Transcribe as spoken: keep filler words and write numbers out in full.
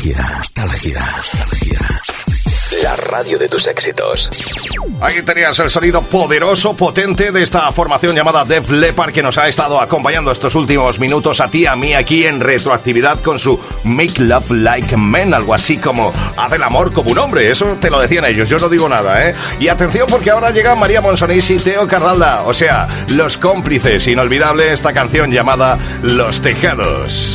Nostalgia, nostalgia, nostalgia. La radio de tus éxitos. Ahí tenías el sonido poderoso, potente de esta formación llamada Def Leppard, que nos ha estado acompañando estos últimos minutos a ti, a mí, aquí en retroactividad con su Make Love Like Men, algo así como haz el amor como un hombre. Eso te lo decían ellos, yo no digo nada, ¿eh? Y atención, porque ahora llegan María Monsonís y Teo Cardalda, o sea, Los Cómplices. Inolvidable esta canción llamada Los Tejados.